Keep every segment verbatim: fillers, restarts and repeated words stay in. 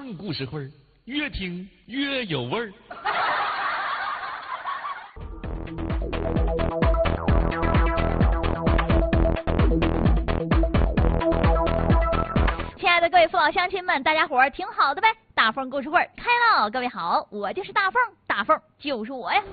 缝故事会，越听越有味儿。 亲爱的各位父老乡亲们，大家伙儿挺好的呗？大凤故事会开了，各位好，我就是大凤，大凤就是我呀。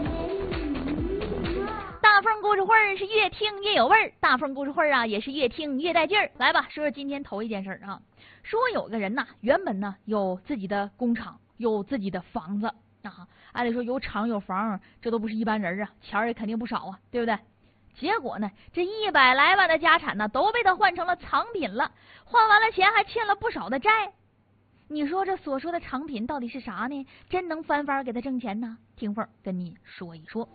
大凤故事会是越听越有味儿，大凤故事会啊也是越听越带劲儿。来吧，说说今天头一件事啊。说有个人呐，原本呢有自己的工厂，有自己的房子啊，按理说有厂有房，这都不是一般人啊，钱也肯定不少啊，对不对？结果呢，这一百来万的家产呢，都被他换成了藏品了，换完了钱还欠了不少的债。你说这所说的藏品到底是啥呢？真能翻番给他挣钱呢？听凤跟你说一说。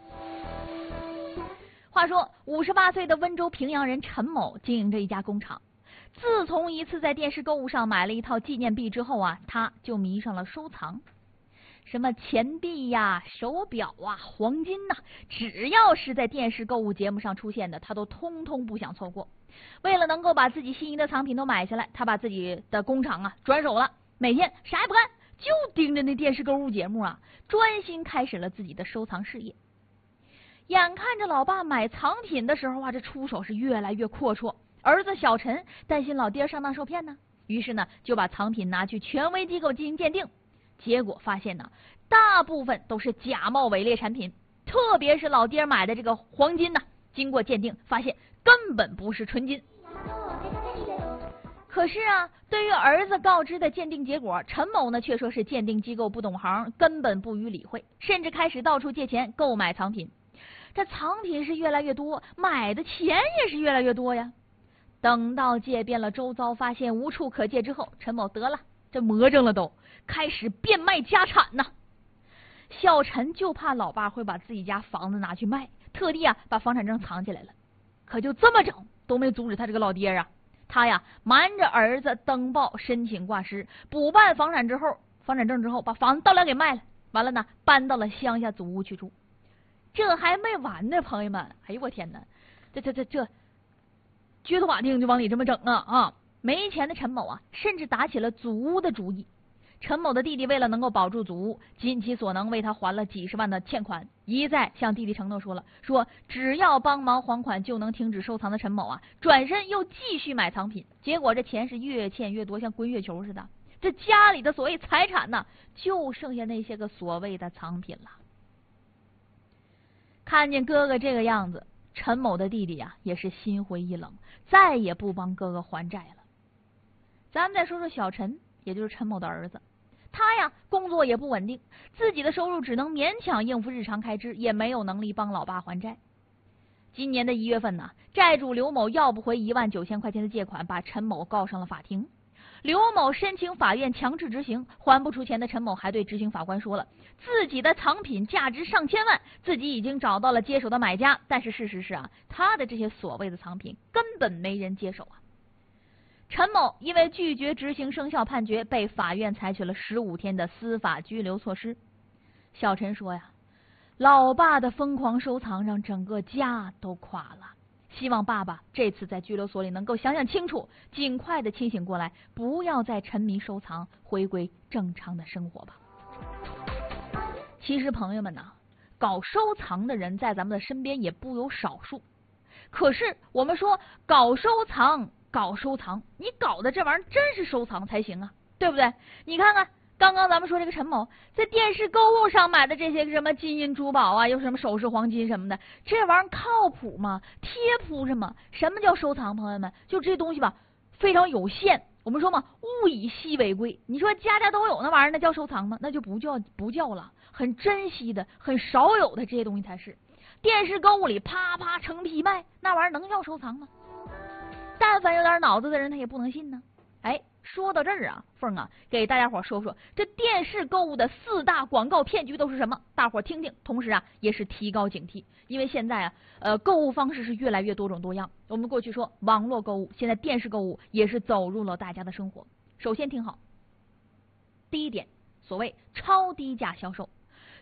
话说，五十八岁的温州平阳人陈某经营着一家工厂。自从一次在电视购物上买了一套纪念币之后啊，他就迷上了收藏。什么钱币呀、手表啊、黄金呐、啊，只要是在电视购物节目上出现的，他都通通不想错过。为了能够把自己心仪的藏品都买下来，他把自己的工厂啊转手了，每天啥也不干，就盯着那电视购物节目啊，专心开始了自己的收藏事业。眼看着老爸买藏品的时候啊，这出手是越来越阔绰。儿子小陈担心老爹上当受骗呢，于是呢就把藏品拿去权威机构进行鉴定，结果发现呢，大部分都是假冒伪劣产品，特别是老爹买的这个黄金呢，经过鉴定发现根本不是纯金。可是啊，对于儿子告知的鉴定结果，陈某呢却说是鉴定机构不懂行，根本不予理会，甚至开始到处借钱购买藏品。这藏品是越来越多，买的钱也是越来越多呀。等到借遍了周遭，发现无处可借之后，陈某得了，这魔怔了都，开始变卖家产呐。小陈就怕老爸会把自己家房子拿去卖，特地啊把房产证藏起来了。可就这么整，都没阻止他这个老爹啊。他呀瞒着儿子登报申请挂失，补办房产之后，房产证之后，把房子倒量给卖了。完了呢，搬到了乡下祖屋去住。这还没完呢，朋友们！哎呦我天哪，这这这这！撅着瓦腚就往里这么整啊啊！没钱的陈某啊，甚至打起了祖屋的主意。陈某的弟弟为了能够保住祖屋，尽其所能为他还了几十万的欠款，一再向弟弟承诺说了，说只要帮忙还款就能停止收藏的陈某啊，转身又继续买藏品。结果这钱是越欠越多，像滚雪球似的。这家里的所谓财产呢，就剩下那些个所谓的藏品了。看见哥哥这个样子，陈某的弟弟呀、啊，也是心灰意冷，再也不帮哥哥还债了。咱们再说说小陈，也就是陈某的儿子，他呀工作也不稳定，自己的收入只能勉强应付日常开支，也没有能力帮老爸还债。今年的一月份呢，债主刘某要不回一万九千块钱的借款，把陈某告上了法庭。刘某申请法院强制执行，还不出钱的陈某还对执行法官说了，自己的藏品价值上千万，自己已经找到了接手的买家，但是事实是啊，他的这些所谓的藏品根本没人接手啊。陈某因为拒绝执行生效判决，被法院采取了十五天的司法拘留措施。小陈说呀，老爸的疯狂收藏让整个家都垮了。希望爸爸这次在拘留所里能够想想清楚，尽快的清醒过来，不要再沉迷收藏，回归正常的生活吧。其实朋友们呐，搞收藏的人在咱们的身边也不有少数。可是我们说搞收藏，搞收藏，你搞的这玩意儿真是收藏才行啊，对不对？你看看。刚刚咱们说这个陈某在电视购物上买的这些什么金银珠宝啊，又什么首饰黄金什么的，这玩意儿靠谱吗？贴谱什么？什么叫收藏？朋友们，就这些东西吧，非常有限。我们说嘛，物以稀为贵。你说家家都有那玩意儿，那叫收藏吗？那就不叫不叫了，很珍惜的、很少有的这些东西才是。电视购物里啪啪成批卖，那玩意儿能叫收藏吗？但凡有点脑子的人，他也不能信呢。哎。说到这儿啊，凤啊，给大家伙说说这电视购物的四大广告骗局都是什么？大伙听听，同时啊，也是提高警惕。因为现在啊，呃，购物方式是越来越多种多样。我们过去说网络购物，现在电视购物也是走入了大家的生活。首先听好，第一点，所谓超低价销售。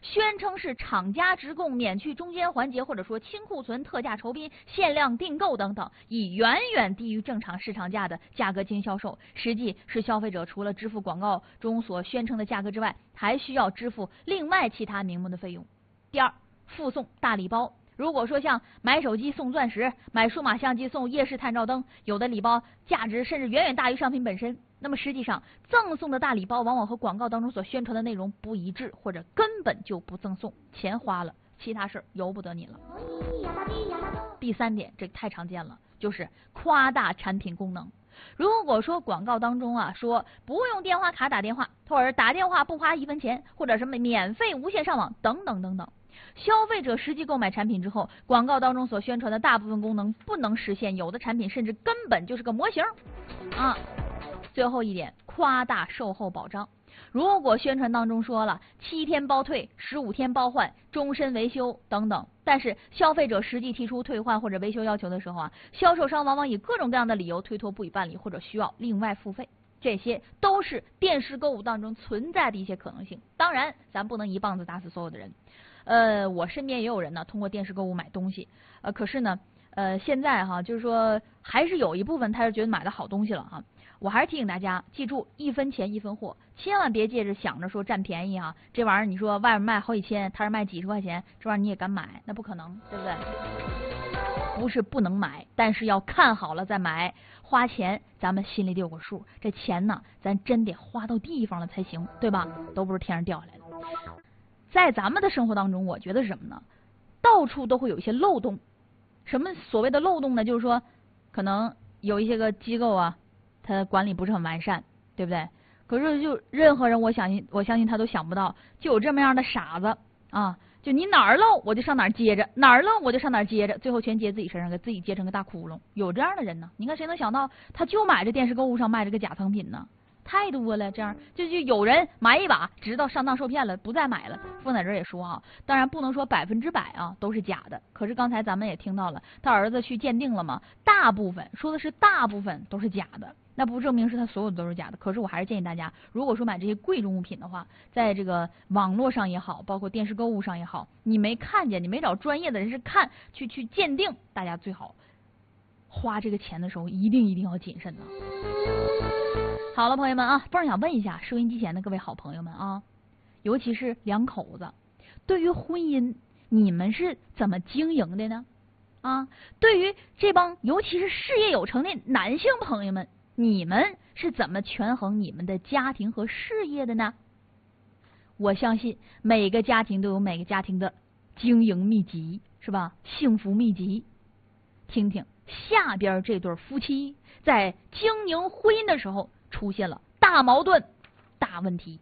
宣称是厂家直供，免去中间环节，或者说清库存、特价酬宾、限量订购等等，以远远低于正常市场价的价格进行销售。实际是消费者除了支付广告中所宣称的价格之外，还需要支付另外其他名目的费用。第二，附送大礼包。如果说像买手机送钻石，买数码相机送夜视探照灯，有的礼包价值甚至远远大于商品本身，那么实际上赠送的大礼包往往和广告当中所宣传的内容不一致，或者根本就不赠送，钱花了，其他事儿由不得你了。第三点，这个太常见了，就是夸大产品功能。如果说广告当中啊说不用电话卡打电话，或者打电话不花一分钱，或者什么免费无线上网等等等等，消费者实际购买产品之后，广告当中所宣传的大部分功能不能实现，有的产品甚至根本就是个模型啊。最后一点，夸大售后保障。如果宣传当中说了七天包退、十五天包换、终身维修等等，但是消费者实际提出退换或者维修要求的时候啊，销售商往往以各种各样的理由推脱不予办理，或者需要另外付费。这些都是电视购物当中存在的一些可能性。当然，咱不能一棒子打死所有的人。呃，我身边也有人呢，通过电视购物买东西，呃，可是呢，呃，现在哈，就是说还是有一部分他是觉得买的好东西了哈。我还是提醒大家，记住一分钱一分货，千万别借着想着说占便宜啊，这玩意儿你说外面卖好几千，他是卖几十块钱，这玩意儿你也敢买？那不可能，对不对？不是不能买，但是要看好了再买。花钱咱们心里得有个数，这钱呢，咱真得花到地方了才行，对吧？都不是天上掉下来的。在咱们的生活当中，我觉得是什么呢？到处都会有一些漏洞。什么所谓的漏洞呢？就是说，可能有一些个机构啊，它管理不是很完善，对不对？可是就任何人，我相信，我相信他都想不到，就有这么样的傻子啊！就你哪儿漏，我就上哪儿接着；哪儿漏，我就上哪儿接着，最后全接自己身上，给自己接成个大窟窿。有这样的人呢？你看谁能想到，他就买这电视购物上卖这个假成品呢？太多了，这样就就有人买一把，直到上当受骗了，不再买了。凤在这也说啊，当然不能说百分之百啊都是假的。可是刚才咱们也听到了，他儿子去鉴定了嘛，大部分说的是大部分都是假的，那不证明是他所有的都是假的。可是我还是建议大家，如果说买这些贵重物品的话，在这个网络上也好，包括电视购物上也好，你没看见，你没找专业的人士看去去鉴定，大家最好花这个钱的时候一定一定要谨慎呢。好了，朋友们啊，凤儿想问一下收音机前的各位好朋友们啊，尤其是两口子，对于婚姻你们是怎么经营的呢？啊，对于这帮尤其是事业有成的男性朋友们，你们是怎么权衡你们的家庭和事业的呢？我相信每个家庭都有每个家庭的经营秘籍，是吧？幸福秘籍，听听下边这对夫妻在经营婚姻的时候出现了大矛盾、大问题。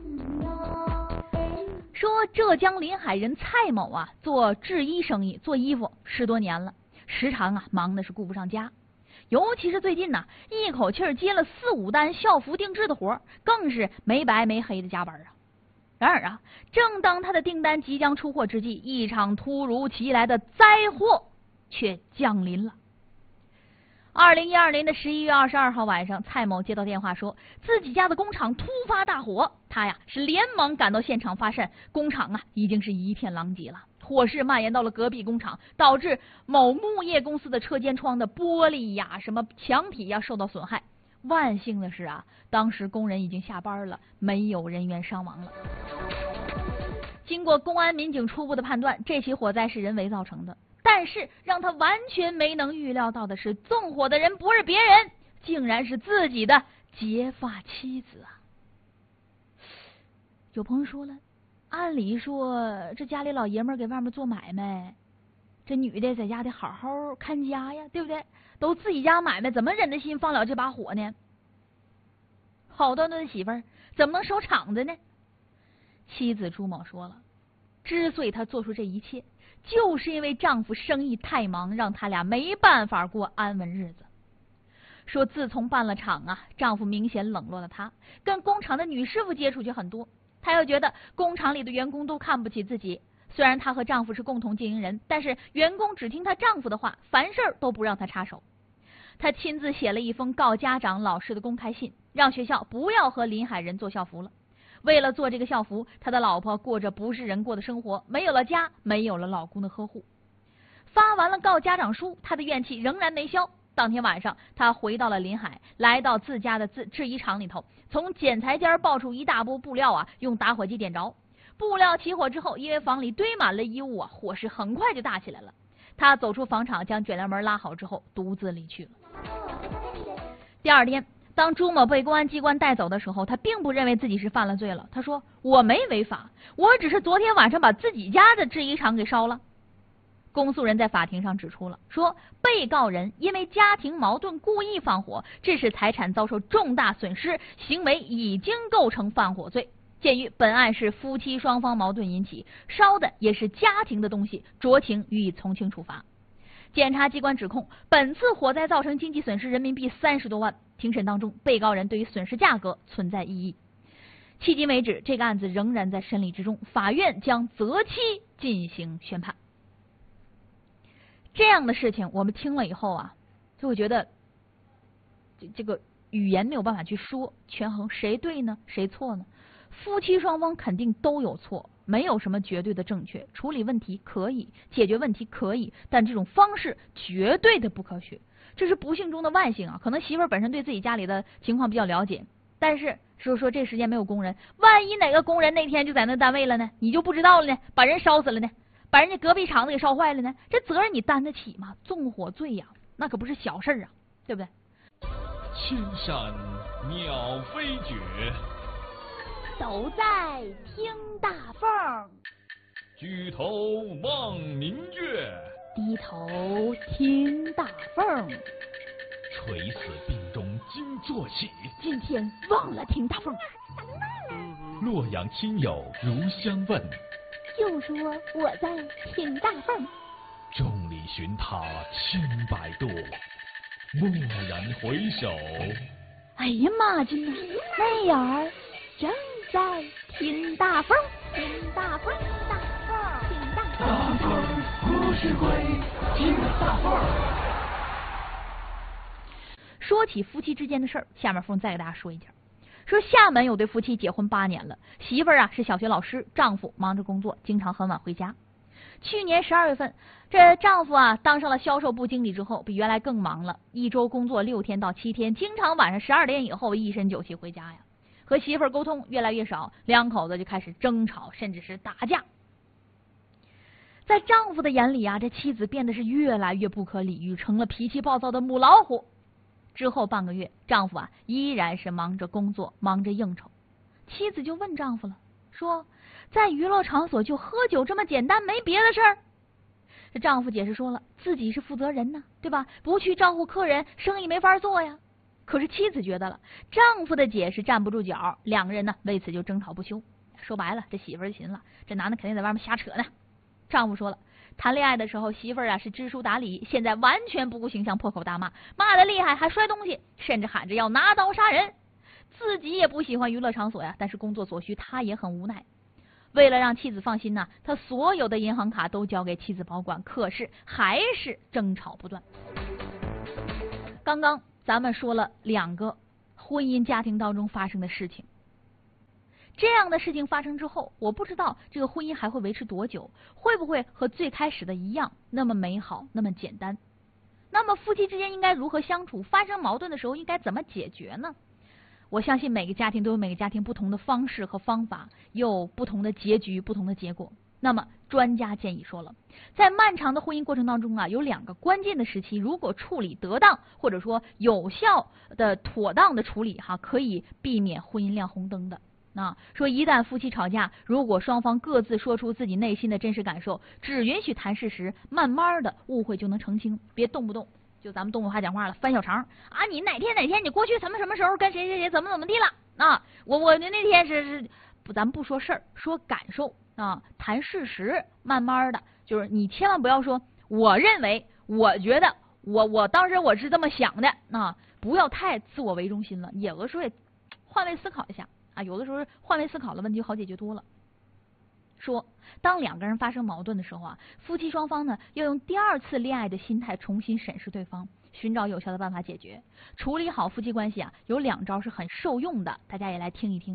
说浙江临海人蔡某啊，做制衣生意，做衣服十多年了，时常啊忙的是顾不上家。尤其是最近呢、啊，一口气接了四五单校服定制的活，更是没白没黑的加班啊。然而啊，正当他的订单即将出货之际，一场突如其来的灾祸却降临了。二零一二年的十一月二十二号晚上，蔡某接到电话说自己家的工厂突发大火，他呀是连忙赶到现场发现工厂啊已经是一片狼藉了，火势蔓延到了隔壁工厂，导致某木业公司的车间窗的玻璃呀、什么墙体呀受到损害。万幸的是啊，当时工人已经下班了，没有人员伤亡了。经过公安民警初步的判断，这起火灾是人为造成的。但是让他完全没能预料到的是，纵火的人不是别人，竟然是自己的结发妻子啊！有朋友说了，按理说这家里老爷们儿给外面做买卖，这女的在家得好好看家呀，对不对？都自己家买卖，怎么忍得心放了这把火呢？好端端的媳妇儿怎么能收场子呢？妻子朱某说了，之所以她做出这一切，就是因为丈夫生意太忙，让他俩没办法过安稳日子。说自从办了厂啊，丈夫明显冷落了她，跟工厂的女师傅接触就很多。她又觉得工厂里的员工都看不起自己，虽然她和丈夫是共同经营人，但是员工只听她丈夫的话，凡事都不让她插手。她亲自写了一封告家长老师的公开信，让学校不要和临海人做校服了。 为了做这个校服，他的老婆过着不是人过的生活，没有了家，没有了老公的呵护。发完了告家长书，他的怨气仍然没消。当天晚上，他回到了临海，来到自家的制制衣厂里头，从剪裁间抱出一大波布料啊，用打火机点着。布料起火之后，因为房里堆满了衣物啊，火势很快就大起来了。他走出房场，将卷帘门拉好之后，独自离去了。第二天，当朱某被公安机关带走的时候，他并不认为自己是犯了罪了。他说：“我没违法，我只是昨天晚上把自己家的制衣厂给烧了。”公诉人在法庭上指出了，说被告人因为家庭矛盾故意放火，致使财产遭受重大损失，行为已经构成放火罪。鉴于本案是夫妻双方矛盾引起，烧的也是家庭的东西，酌情予以从轻处罚。检察机关指控，本次火灾造成经济损失人民币三十多万。庭审当中，被告人对于损失价格存在异议。迄今为止，这个案子仍然在审理之中，法院将择期进行宣判。这样的事情我们听了以后啊，就会觉得这这个语言没有办法去说权衡谁对呢谁错呢？夫妻双方肯定都有错，没有什么绝对的正确。处理问题可以，解决问题可以，但这种方式绝对的不科学。这是不幸中的万幸啊！可能媳妇儿本身对自己家里的情况比较了解，但是说说这时间没有工人，万一哪个工人那天就在那单位了呢，你就不知道了呢，把人烧死了呢，把人家隔壁厂子给烧坏了呢，这责任你担得起吗？纵火罪呀，那可不是小事啊，对不对？ 青山鸟飞绝， 都在听大凤， 举头望明月， 低头听大凤。 垂死病中惊坐起， 今天忘了听大凤。 洛阳亲友如相问， 就说我在听大凤。 众里寻他千百度，蓦然回首。 哎呀妈呀，那眼儿正在听大凤，听大凤，大凤，听大凤。 大凤不是鬼，听大凤。 说起夫妻之间的事儿，下面凤再给大家说一件。说厦门有对夫妻结婚八年了，媳妇儿啊是小学老师，丈夫忙着工作，经常很晚回家。去年十二月份，这丈夫啊当上了销售部经理之后，比原来更忙了，一周工作六天到七天，经常晚上十二点以后一身酒气回家呀。和媳妇儿沟通越来越少，两口子就开始争吵，甚至是打架。在丈夫的眼里啊，这妻子变得是越来越不可理喻，成了脾气暴躁的母老虎。之后半个月，丈夫啊依然是忙着工作，忙着应酬。妻子就问丈夫了，说在娱乐场所就喝酒这么简单，没别的事儿？这丈夫解释说了，自己是负责人呢，对吧？不去招呼客人，生意没法做呀。可是妻子觉得了，丈夫的解释站不住脚，两个人呢为此就争吵不休。说白了，这媳妇儿就寻思了，这男的肯定在外面瞎扯呢。丈夫说了，谈恋爱的时候媳妇儿啊是知书达理，现在完全不顾形象，破口大骂，骂得厉害，还摔东西，甚至喊着要拿刀杀人。自己也不喜欢娱乐场所呀，但是工作所需他也很无奈。为了让妻子放心呢，他所有的银行卡都交给妻子保管，可是还是争吵不断。刚刚咱们说了两个婚姻家庭当中发生的事情，这样的事情发生之后，我不知道这个婚姻还会维持多久，会不会和最开始的一样那么美好，那么简单？那么夫妻之间应该如何相处？发生矛盾的时候应该怎么解决呢？我相信每个家庭都有每个家庭不同的方式和方法，有不同的结局，不同的结果。那么专家建议说了，在漫长的婚姻过程当中啊，有两个关键的时期，如果处理得当，或者说有效的妥当的处理哈，可以避免婚姻亮红灯的。啊，说一旦夫妻吵架，如果双方各自说出自己内心的真实感受，只允许谈事实，慢慢的误会就能澄清，别动不动就咱们东北话讲话了，翻小肠啊！你哪天哪天你过去什么什么时候跟谁谁谁怎么怎么地了啊？我我那天是是不，咱不说事儿，说感受啊，谈事实，慢慢的就是你千万不要说我认为，我觉得，我我当时我是这么想的啊，不要太自我为中心了，有的时候也换位思考一下啊，有的时候换位思考了，问题好解决多了。说当两个人发生矛盾的时候啊，夫妻双方呢要用第二次恋爱的心态重新审视对方，寻找有效的办法解决。处理好夫妻关系啊，有两招是很受用的，大家也来听一听。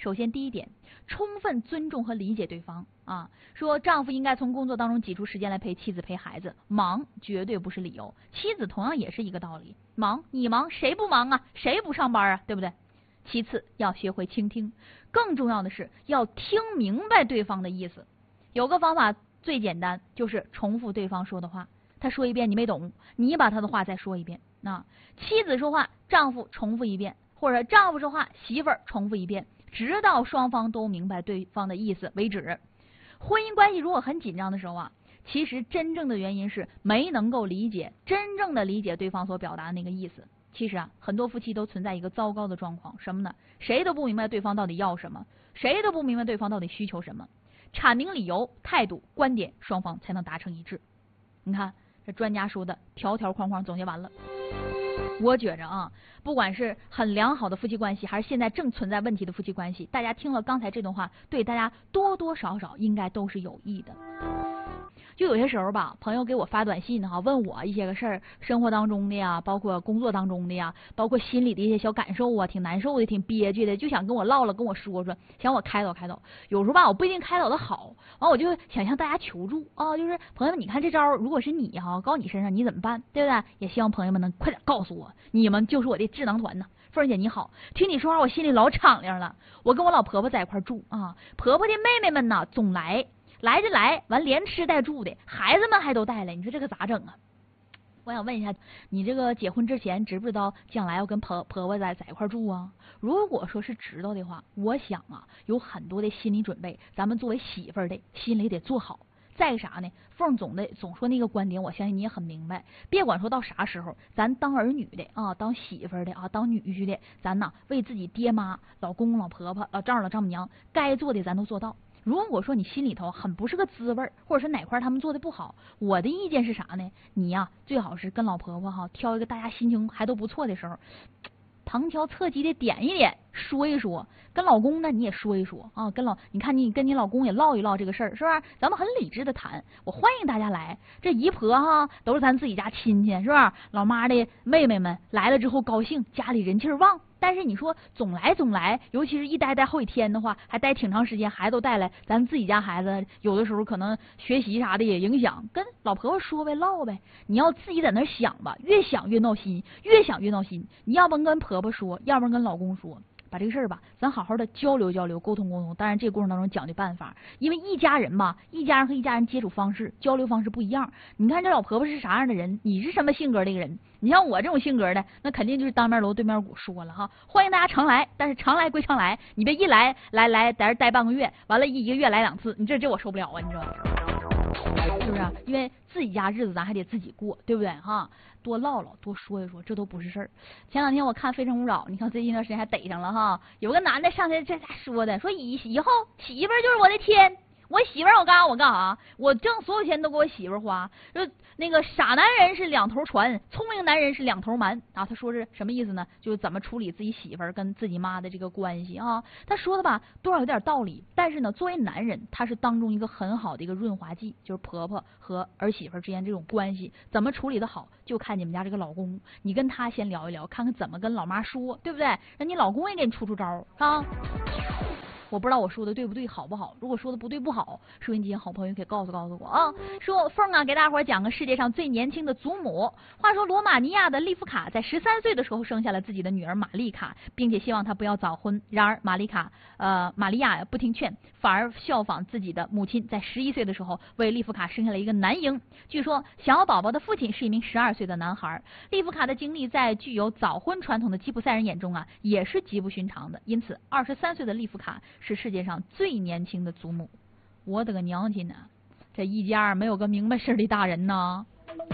首先第一点，充分尊重和理解对方啊。说丈夫应该从工作当中挤出时间来陪妻子陪孩子，忙绝对不是理由。妻子同样也是一个道理，忙你忙谁不忙啊？谁不上班啊？对不对？其次要学会倾听，更重要的是要听明白对方的意思。有个方法最简单，就是重复对方说的话。他说一遍你没懂，你把他的话再说一遍。那妻子说话，丈夫重复一遍，或者丈夫说话，媳妇儿重复一遍，直到双方都明白对方的意思为止。婚姻关系如果很紧张的时候啊，其实真正的原因是没能够理解，真正的理解对方所表达的那个意思。其实啊，很多夫妻都存在一个糟糕的状况，什么呢？谁都不明白对方到底要什么，谁都不明白对方到底需求什么，阐明理由、态度、观点，双方才能达成一致。你看这专家说的条条框框总结完了。我觉着啊，不管是很良好的夫妻关系，还是现在正存在问题的夫妻关系，大家听了刚才这段话，对大家多多少少应该都是有益的。就有些时候吧，朋友给我发短信哈，问我一些个事儿，生活当中的呀，包括工作当中的呀，包括心里的一些小感受啊，挺难受的，挺憋屈的，就想跟我唠唠，跟我说说，想我开导开导。有时候吧，我不一定开导的好，完我就想向大家求助啊，就是朋友们，你看这招，如果是你哈，告你身上你怎么办，对不对？也希望朋友们能快点告诉我，你们就是我的智囊团呢。凤儿姐你好，听你说话我心里老敞亮了。我跟我老婆婆在一块住啊，婆婆的妹妹们呢总来。来就来，完连吃带住的，孩子们还都带来，你说这个咋整啊？我想问一下，你这个结婚之前知不知道将来要跟婆婆婆在在一块住啊？如果说是知道的话，我想啊，有很多的心理准备，咱们作为媳妇儿的心里得做好。再啥呢？凤总的总说那个观点，我相信你也很明白。别管说到啥时候，咱当儿女的啊，当媳妇儿的啊，当女婿的，咱呐为自己爹妈、老公公、老婆婆、老丈人、老丈母娘该做的咱都做到。如果说你心里头很不是个滋味，或者是哪块他们做的不好，我的意见是啥呢？你呀、啊、最好是跟老婆婆哈挑一个大家心情还都不错的时候，旁敲侧击的点一点，说一说。跟老公呢你也说一说啊，跟老你看你跟你老公也唠一唠这个事儿，是不是？咱们很理智的谈。我欢迎大家来，这姨婆哈都是咱自己家亲戚，是不是？老妈的妹妹们来了之后高兴，家里人气旺。但是你说总来总来，尤其是一待待好几天的话，还待挺长时间，孩子都带来，咱自己家孩子有的时候可能学习啥的也影响，跟老婆婆说呗，唠呗。你要自己在那想吧，越想越闹心，越想越闹心。你要不跟婆婆说，要不跟老公说。把这个事儿吧，咱好好的交流交流，沟通沟通。当然，这个过程当中讲究办法，因为一家人嘛，一家人和一家人接触方式、交流方式不一样。你看这老婆婆是啥样的人，你是什么性格的一个人？你像我这种性格的，那肯定就是当面锣对面鼓说了哈。欢迎大家常来，但是常来归常来，你别一来来来在这待半个月，完了一个月来两次，你这这我受不了啊，你知道吗？是不是？因为自己家日子咱还得自己过，对不对哈？多唠唠，多说一说，这都不是事儿。前两天我看《非诚勿扰》，你看最近一段时间还逮上了哈，有个男的上去这咋说的，说以以后媳妇儿就是我的天，我媳妇儿我干啥我干啥，我挣所有钱都给我媳妇儿花。就那个傻男人是两头船，聪明男人是两头瞒啊。他说是什么意思呢？就是怎么处理自己媳妇儿跟自己妈的这个关系啊。他说的吧，多少有点道理，但是呢，作为男人，他是当中一个很好的一个润滑剂，就是婆婆和儿媳妇之间这种关系怎么处理的好，就看你们家这个老公，你跟他先聊一聊，看看怎么跟老妈说，对不对？让你老公也给你出出招啊。我不知道我说的对不对，好不好？如果说的不对不好，收音机好朋友可以告诉告诉我啊。说凤啊，给大伙儿讲个世界上最年轻的祖母。话说罗马尼亚的利夫卡在十三岁的时候生下了自己的女儿玛丽卡，并且希望她不要早婚。然而玛丽卡呃玛利亚不听劝，反而效仿自己的母亲，在十一岁的时候为利夫卡生下了一个男婴。据说小宝宝的父亲是一名十二岁的男孩。利夫卡的经历在具有早婚传统的吉普赛人眼中啊，也是极不寻常的。因此，二十三岁的利夫卡是世界上最年轻的祖母。我的个娘亲呢！这一家没有个明白事的大人呢。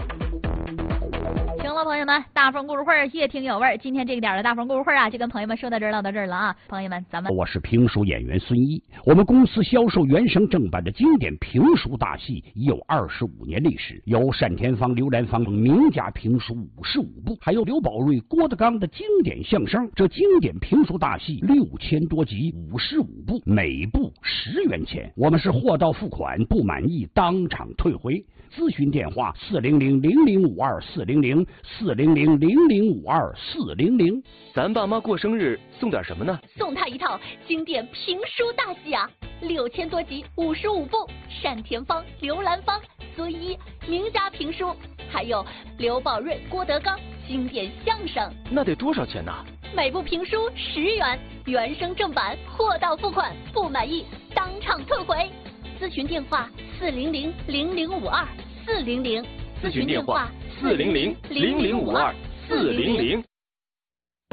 行了，朋友们，大风故事会越听有味儿。今天这个点的大风故事会啊，就跟朋友们说到这儿，唠到这儿了啊。朋友们，咱们我是评书演员孙一，我们公司销售原声正版的经典评书大戏已有二十五年历史，有单田芳、刘兰芳名家评书五十五部，还有刘宝瑞、郭德纲的经典相声。这经典评书大戏六千多集，五十五部，每部十元钱。我们是货到付款，不满意当场退回。咨询电话：四零零零零五二四零零四零零零零五二四零零。 咱爸妈过生日送点什么呢？ 送他一套经典评书大戏啊，六千多集，五十五部，单田芳、刘兰芳、孙一名家评书，还有刘宝瑞、郭德纲经典相声。 那得多少钱呢？ 每部评书十元，原声正版，货到付款，不满意当场退回。咨询电话：四零零零零五二四零零。 咨询电话：四零零零零五二四零零。